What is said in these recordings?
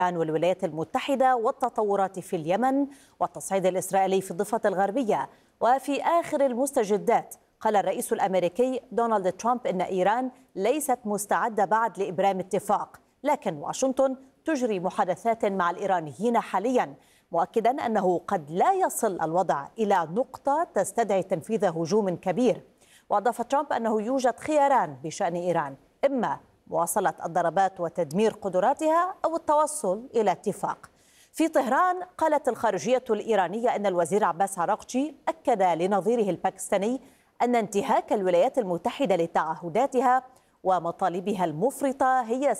والولايات المتحدة والتطورات في اليمن والتصعيد الإسرائيلي في الضفة الغربية. وفي آخر المستجدات قال الرئيس الأمريكي دونالد ترامب إن إيران ليست مستعدة بعد لإبرام اتفاق، لكن واشنطن تجري محادثات مع الإيرانيين حاليا، مؤكدا أنه قد لا يصل الوضع إلى نقطة تستدعي تنفيذ هجوم كبير. وأضاف ترامب أنه يوجد خياران بشأن إيران، إما مواصلة الضربات وتدمير قدراتها أو التوصل إلى اتفاق. في طهران قالت الخارجية الإيرانية أن الوزير عباس عراقجي أكد لنظيره الباكستاني أن انتهاك الولايات المتحدة لتعهداتها ومطالبها المفرطة هي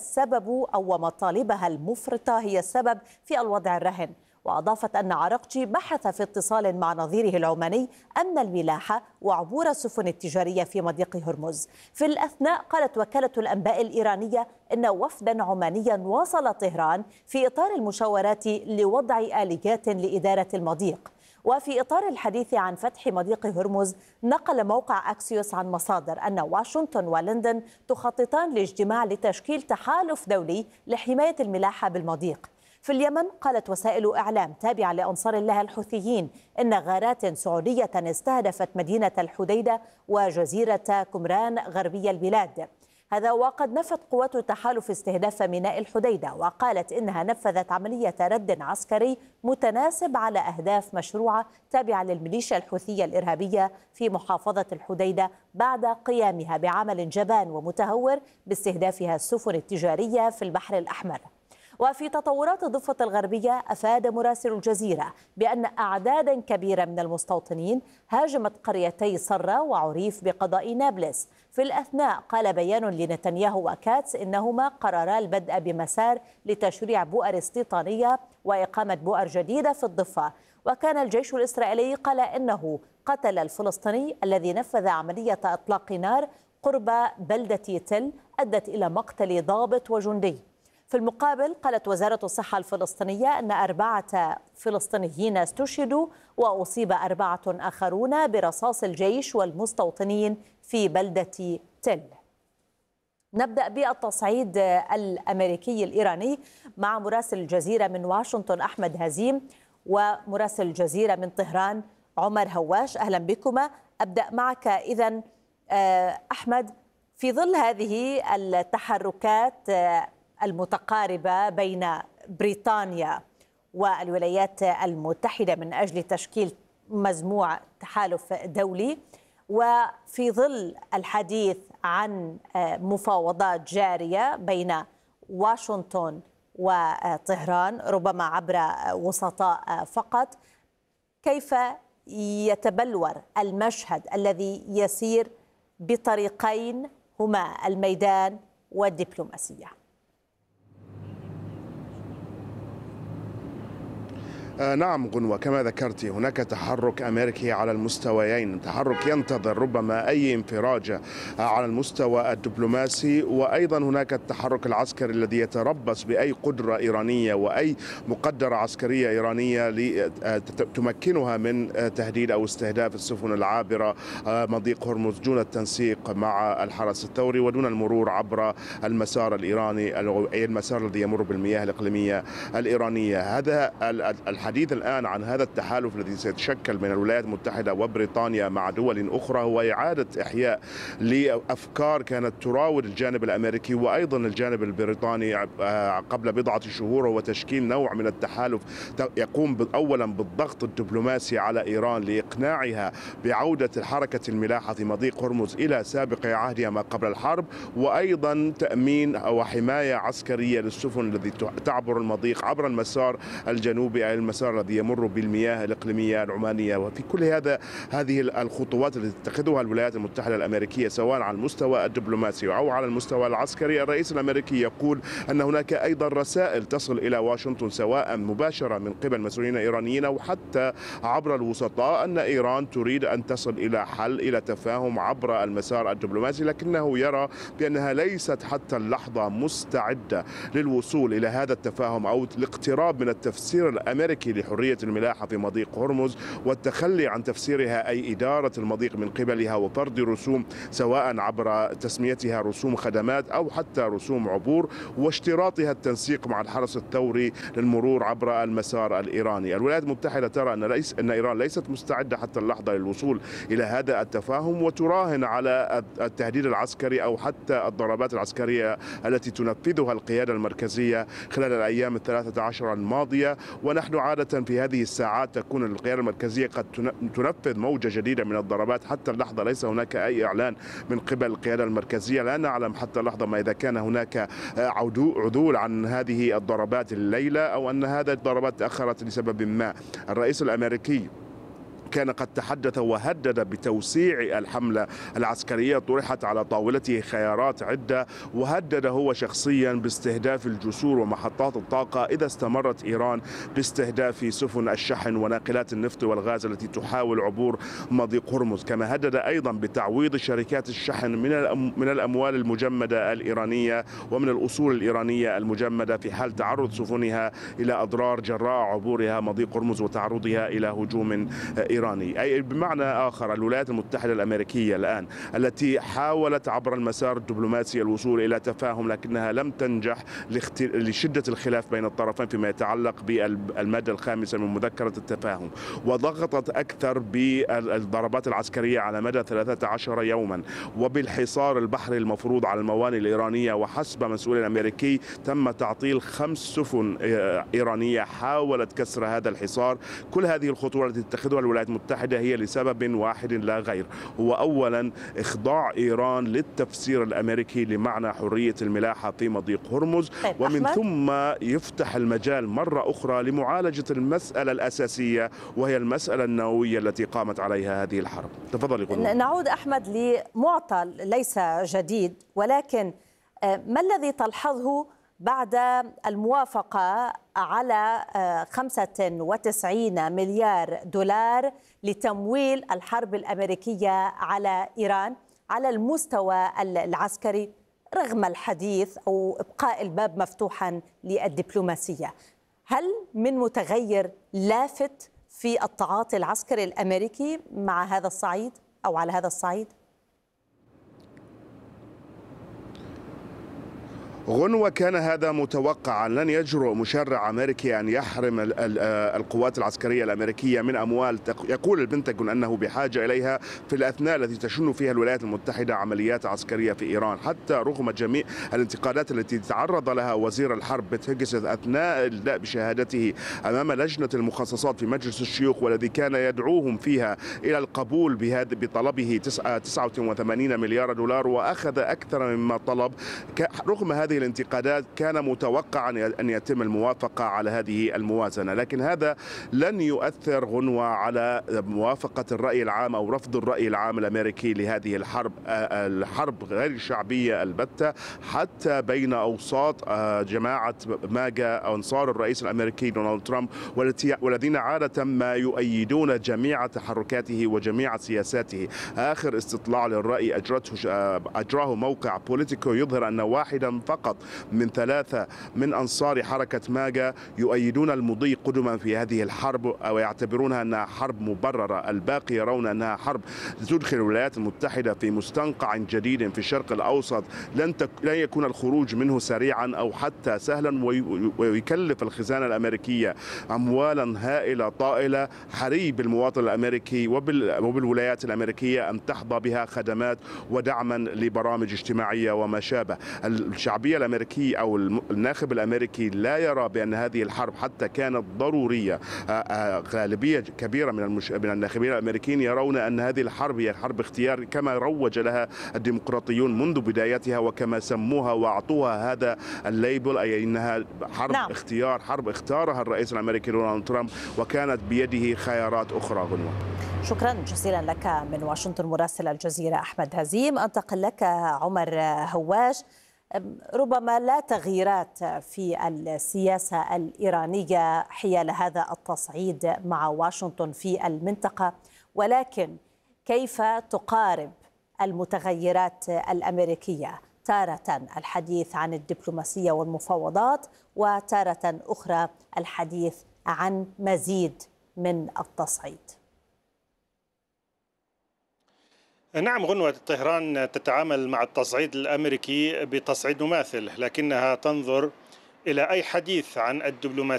السبب في الوضع الراهن. وأضافت أن عراقجي بحث في اتصال مع نظيره العماني أمن الملاحة وعبور السفن التجارية في مضيق هرمز. في الأثناء قالت وكالة الأنباء الإيرانية أن وفدا عمانيا وصل طهران في إطار المشاورات لوضع آليات لإدارة المضيق. وفي إطار الحديث عن فتح مضيق هرمز، نقل موقع أكسيوس عن مصادر أن واشنطن ولندن تخططان لاجتماع لتشكيل تحالف دولي لحماية الملاحة بالمضيق. في اليمن قالت وسائل إعلام تابعة لأنصار الله الحوثيين إن غارات سعودية استهدفت مدينة الحديدة وجزيرة كمران غربي البلاد. هذا وقد نفت قوات التحالف استهداف ميناء الحديدة، وقالت إنها نفذت عملية رد عسكري متناسب على أهداف مشروعة تابعة للميليشيا الحوثية الإرهابية في محافظة الحديدة بعد قيامها بعمل جبان ومتهور باستهدافها السفن التجارية في البحر الأحمر. وفي تطورات الضفة الغربية، أفاد مراسل الجزيرة بأن أعدادا كبيرة من المستوطنين هاجمت قريتي صرة وعريف بقضاء نابلس. في الأثناء قال بيان لنتنياهو وكاتس إنهما قررا البدء بمسار لتشريع بؤر استيطانية وإقامة بؤر جديدة في الضفة. وكان الجيش الإسرائيلي قال إنه قتل الفلسطيني الذي نفذ عملية إطلاق نار قرب بلدة تل أدت إلى مقتل ضابط وجندي. في المقابل قالت وزارة الصحة الفلسطينية أن 4 فلسطينيين استشهدوا وأصيب 4 آخرون برصاص الجيش والمستوطنين في بلدة تل. نبدأ بالتصعيد الأمريكي الإيراني مع مراسل الجزيرة من واشنطن أحمد هزيم ومراسل الجزيرة من طهران عمر هواش. أهلا بكما. أبدأ معك إذن أحمد، في ظل هذه التحركات المتقاربة بين بريطانيا والولايات المتحدة من أجل تشكيل مجموع تحالف دولي، وفي ظل الحديث عن مفاوضات جارية بين واشنطن وطهران ربما عبر وسطاء فقط، كيف يتبلور المشهد الذي يسير بطريقين هما الميدان والدبلوماسية؟ نعم غنوة، كما ذكرت هناك تحرك أمريكي على المستويين، تحرك ينتظر ربما أي انفراجة على المستوى الدبلوماسي، وأيضا هناك التحرك العسكري الذي يتربص بأي قدرة إيرانية وأي مقدرة عسكرية إيرانية لتمكنها من تهديد أو استهداف السفن العابرة مضيق هرمز دون التنسيق مع الحرس الثوري ودون المرور عبر المسار الإيراني، المسار الذي يمر بالمياه الإقليمية الإيرانية. هذا الحديث الآن عن هذا التحالف الذي سيتشكل من الولايات المتحدة وبريطانيا مع دول أخرى هو إعادة إحياء لأفكار كانت تراود الجانب الأمريكي وأيضا الجانب البريطاني قبل بضعة شهور، هو تشكيل نوع من التحالف يقوم أولا بالضغط الدبلوماسي على إيران لإقناعها بعودة حركة الملاحة في مضيق هرمز إلى سابق عهدها ما قبل الحرب، وأيضا تأمين وحماية عسكرية للسفن التي تعبر المضيق عبر المسار الجنوبي أي المسار الذي يمر بالمياه الإقليمية العمانية. وفي كل هذه الخطوات التي تتخذها الولايات المتحدة الأمريكية سواء على المستوى الدبلوماسي أو على المستوى العسكري، الرئيس الأمريكي يقول أن هناك أيضا رسائل تصل إلى واشنطن سواء مباشرة من قبل مسؤولين إيرانيين أو حتى عبر الوسطاء أن إيران تريد أن تصل إلى حل، إلى تفاهم عبر المسار الدبلوماسي، لكنه يرى بأنها ليست حتى اللحظة مستعدة للوصول إلى هذا التفاهم أو الاقتراب من التفسير الأمريكي الأمريكي لحرية الملاحة في مضيق هرمز والتخلي عن تفسيرها أي إدارة المضيق من قبلها وفرض رسوم سواء عبر تسميتها رسوم خدمات أو حتى رسوم عبور واشتراطها التنسيق مع الحرس الثوري للمرور عبر المسار الإيراني. الولايات المتحدة ترى أن إيران ليست مستعدة حتى اللحظة للوصول إلى هذا التفاهم وتراهن على التهديد العسكري أو حتى الضربات العسكرية التي تنفذها القيادة المركزية خلال الأيام 13 الماضية. ونحن عادة في هذه الساعات تكون القيادة المركزية قد تنفذ موجة جديدة من الضربات. حتى اللحظة ليس هناك أي إعلان من قبل القيادة المركزية، لا نعلم حتى اللحظة ما إذا كان هناك عدول عن هذه الضربات الليلة أو أن هذه الضربات تأخرت لسبب ما. الرئيس الأمريكي كان قد تحدث وهدد بتوسيع الحملة العسكرية، طرحت على طاولته خيارات عدة، وهدد هو شخصيا باستهداف الجسور ومحطات الطاقة إذا استمرت إيران باستهداف سفن الشحن وناقلات النفط والغاز التي تحاول عبور مضيق هرمز. كما هدد أيضا بتعويض شركات الشحن من الأموال المجمدة الإيرانية ومن الأصول الإيرانية المجمدة في حال تعرض سفنها إلى أضرار جراء عبورها مضيق هرمز وتعرضها إلى هجوم إيراني. أي بمعنى آخر الولايات المتحدة الأمريكية الآن التي حاولت عبر المسار الدبلوماسي الوصول إلى تفاهم لكنها لم تنجح لشدة الخلاف بين الطرفين فيما يتعلق بالمادة الخامسة من مذكرة التفاهم، وضغطت أكثر بالضربات العسكرية على مدى 13 يوما وبالحصار البحري المفروض على الموانئ الإيرانية. وحسب مسؤول أمريكي تم تعطيل 5 سفن إيرانية حاولت كسر هذا الحصار. كل هذه الخطوات التي تتخذها الولايات المتحدة هي لسبب واحد لا غير، هو أولا إخضاع إيران للتفسير الأمريكي لمعنى حرية الملاحة في مضيق هرمز، ومن ثم يفتح المجال مرة أخرى لمعالجة المسألة الأساسية وهي المسألة النووية التي قامت عليها هذه الحرب. تفضلي غنوة. نعود أحمد لمعطى ليس جديد، ولكن ما الذي تلحظه بعد الموافقة على 95 مليار دولار لتمويل الحرب الأمريكية على إيران على المستوى العسكري رغم الحديث أو إبقاء الباب مفتوحا للدبلوماسية؟ هل من متغير لافت في التعاطي العسكري الأمريكي مع هذا الصعيد أو على هذا الصعيد؟ غنوة، كان هذا متوقعا. لن يجرؤ مشرع أمريكي أن يحرم القوات العسكرية الأمريكية من أموال يقول البنتاغون أنه بحاجة إليها في الأثناء التي تشن فيها الولايات المتحدة عمليات عسكرية في إيران، حتى رغم جميع الانتقادات التي تعرض لها وزير الحرب بيت هيجسيث أثناء الإدلاء بشهادته أمام لجنة المخصصات في مجلس الشيوخ، والذي كان يدعوهم فيها إلى القبول بطلبه 89 مليار دولار وأخذ أكثر مما طلب. رغم هذه الانتقادات كان متوقعا أن يتم الموافقة على هذه الموازنة، لكن هذا لن يؤثر غنوة على موافقة الرأي العام أو رفض الرأي العام الأمريكي لهذه الحرب غير شعبية البتة حتى بين أوساط جماعة ماجا أو أنصار الرئيس الأمريكي دونالد ترامب، والذين عادة ما يؤيدون جميع تحركاته وجميع سياساته. آخر استطلاع للرأي أجراه موقع بوليتيكو يظهر أن واحدا فقط من 3 من أنصار حركة ماجا يؤيدون المضي قدما في هذه الحرب أو يعتبرونها أنها حرب مبررة. الباقي يرون أنها حرب تدخل الولايات المتحدة في مستنقع جديد في الشرق الأوسط لن يكون الخروج منه سريعا أو حتى سهلا، ويكلف الخزانة الأمريكية أموالا هائلة طائلة. حري بالمواطن الأمريكي وبالولايات الأمريكية أن تحظى بها خدمات ودعما لبرامج اجتماعية وما شابه. الشعبية الأمريكية أو الناخب الأمريكي لا يرى بأن هذه الحرب حتى كانت ضرورية. غالبية كبيرة من الناخبين الأمريكيين يرون أن هذه الحرب هي حرب اختيار كما روج لها الديمقراطيون منذ بدايتها وكما سموها وأعطوها هذا الليبل، أي أنها حرب اختيار، حرب اختارها الرئيس الأمريكي دونالد ترامب وكانت بيده خيارات أخرى. غنوة، شكرا جزيلا لك من واشنطن مراسل الجزيرة أحمد هزيم. أنتقل لك عمر هواش. ربما لا تغييرات في السياسة الإيرانية حيال هذا التصعيد مع واشنطن في المنطقة، ولكن كيف تقارب المتغيرات الأمريكية تارة الحديث عن الدبلوماسية والمفاوضات وتارة أخرى الحديث عن مزيد من التصعيد. نعم غنوة، طهران تتعامل مع التصعيد الأمريكي بتصعيد مماثل، لكنها تنظر إلى أي حديث عن الدبلوماسية